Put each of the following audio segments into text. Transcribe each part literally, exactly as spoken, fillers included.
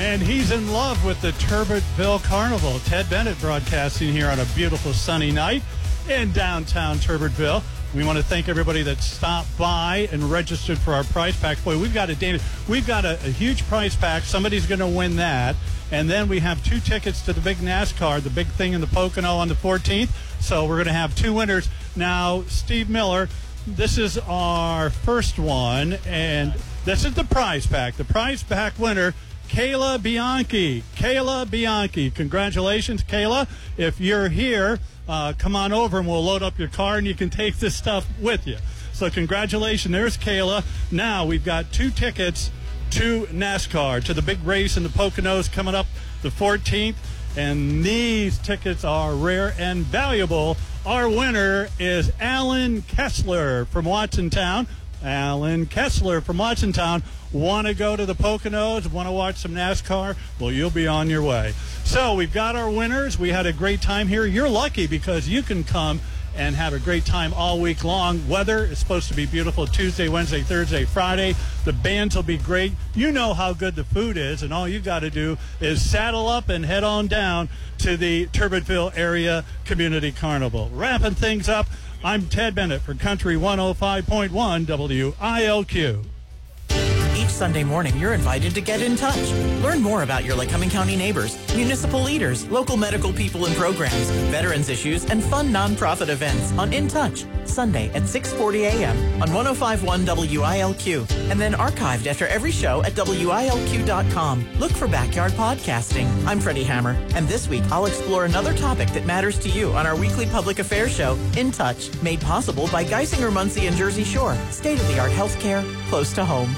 And he's in love with the Turbitville Carnival. Ted Bennett broadcasting here on a beautiful sunny night in downtown Turbitville. We want to thank everybody that stopped by and registered for our prize pack. Boy, we've got a David, we've got a, a huge prize pack. Somebody's going to win that. And then we have two tickets to the big NASCAR, the big thing in the Pocono on the fourteenth. So we're going to have two winners. Now, Steve Miller, this is our first one, and this is the prize pack. The prize pack winner, Kayla Bianchi. Kayla Bianchi. Congratulations, Kayla. If you're here, uh, come on over and we'll load up your car and you can take this stuff with you. So congratulations. There's Kayla. Now we've got two tickets to NASCAR, to the big race in the Poconos coming up the fourteenth. And these tickets are rare and valuable. Our winner is Alan Kessler from Watsontown. Alan Kessler from Watsontown. Want to go to the Poconos? Want to watch some NASCAR? Well, you'll be on your way. So we've got our winners. We had a great time here. You're lucky because you can come and have a great time all week long. Weather is supposed to be beautiful Tuesday, Wednesday, Thursday, Friday. The bands will be great. You know how good the food is, and all you got to do is saddle up and head on down to the Turbitville Area Community Carnival. Wrapping things up, I'm Ted Bennett for Country one oh five point one W I L Q. Each Sunday morning, you're invited to get in touch. Learn more about your Lycoming County neighbors, municipal leaders, local medical people and programs, veterans issues, and fun nonprofit events on In Touch, Sunday at six forty a.m. on one oh five point one W I L Q, and then archived after every show at W I L Q dot com. Look for Backyard Podcasting. I'm Freddie Hammer, and this week I'll explore another topic that matters to you on our weekly public affairs show, In Touch, made possible by Geisinger Muncie and Jersey Shore. State-of-the-art healthcare close to home.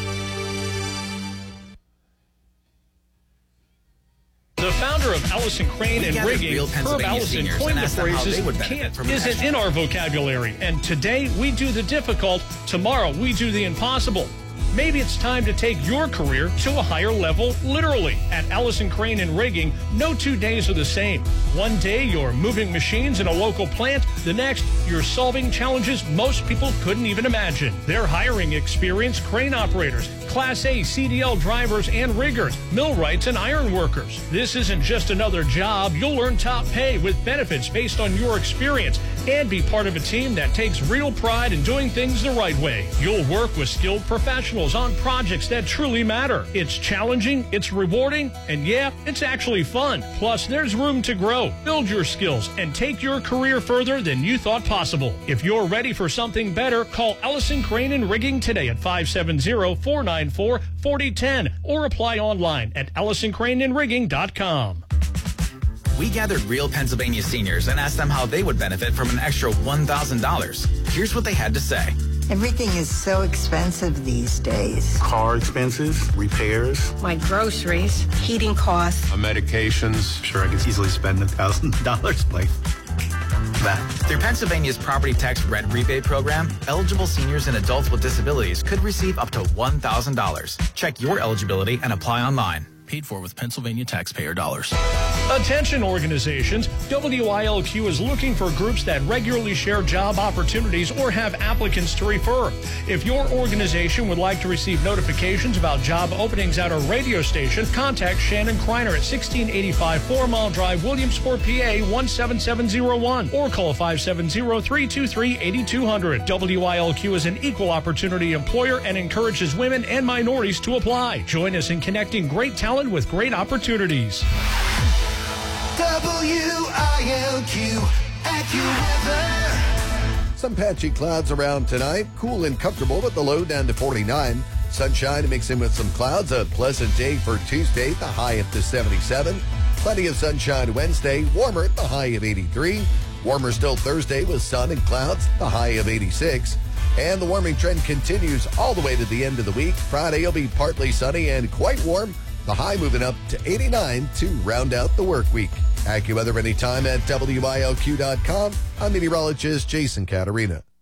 The founder of Allison Crane and Rigging, Herb Allison, coined the phrases "can't" isn't in our vocabulary. And today we do the difficult, tomorrow we do the impossible. Maybe it's time to take your career to a higher level, literally. At Allison Crane and Rigging, no two days are the same. One day, you're moving machines in a local plant. The next, you're solving challenges most people couldn't even imagine. They're hiring experienced crane operators, Class A C D L drivers and riggers, millwrights and iron workers. This isn't just another job. You'll earn top pay with benefits based on your experience and be part of a team that takes real pride in doing things the right way. You'll work with skilled professionals on projects that truly matter. It's challenging, it's rewarding, and yeah, it's actually fun. Plus, there's room to grow, build your skills, and take your career further than you thought possible. If you're ready for something better, call Allison Crane and Rigging today at five seven zero, four nine four, four zero one zero or apply online at allison crane and rigging dot com. We gathered real Pennsylvania seniors and asked them how they would benefit from an extra one thousand dollars. Here's what they had to say. Everything is so expensive these days. Car expenses, repairs. My groceries, heating costs. My medications. I'm sure I could easily spend one thousand dollars like that. Through Pennsylvania's property tax rent rebate program, eligible seniors and adults with disabilities could receive up to one thousand dollars. Check your eligibility and apply online. Paid for with Pennsylvania taxpayer dollars. Attention organizations, W I L Q is looking for groups that regularly share job opportunities or have applicants to refer. If your organization would like to receive notifications about job openings at our radio station, contact Shannon Kreiner at sixteen eighty-five Four Mile Drive, Williamsport, P A one seven seven zero one or call five seven zero, three two three, eight two zero zero. W I L Q is an equal opportunity employer and encourages women and minorities to apply. Join us in connecting great talent with great opportunities. W I L Q AccuWeather. Some patchy clouds around tonight. Cool and comfortable with the low down to forty-nine. Sunshine mixing with some clouds. A pleasant day for Tuesday, the high up to seventy-seven. Plenty of sunshine Wednesday, warmer at the high of eighty-three. Warmer still Thursday with sun and clouds, the high of eighty-six. And the warming trend continues all the way to the end of the week. Friday will be partly sunny and quite warm. The high moving up to eighty-nine to round out the work week. AccuWeather anytime at W I L Q dot com. I'm meteorologist Jason Caterina.